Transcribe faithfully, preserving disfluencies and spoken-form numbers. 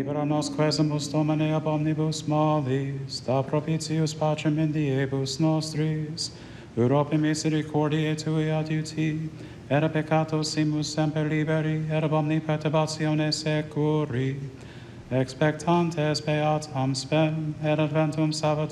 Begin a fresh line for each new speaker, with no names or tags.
libera nos quesumus Domine ab omnibus malis, da propitius pacem in diebus nostris, Europe misericordiae Tui adiuti, et a peccato simus semper liberi, et ab omni perturbatione securi, expectantes beatam spem, et adventum Sabbatum